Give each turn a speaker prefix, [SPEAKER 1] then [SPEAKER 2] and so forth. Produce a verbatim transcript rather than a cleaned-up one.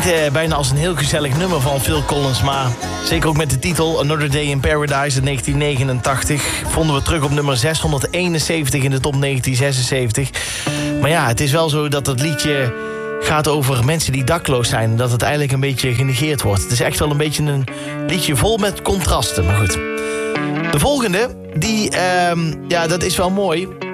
[SPEAKER 1] Klinkt eh, bijna als een heel gezellig nummer van Phil Collins, maar zeker ook met de titel Another Day in Paradise uit negentien negenentachtig... vonden we terug op nummer zeshonderdeenenzeventig in de top negentien zesenzeventig. Maar ja, het is wel zo dat het liedje gaat over mensen die dakloos zijn en dat het eigenlijk een beetje genegeerd wordt. Het is echt wel een beetje een liedje vol met contrasten, maar goed. De volgende, die, uh, ja, dat is wel mooi.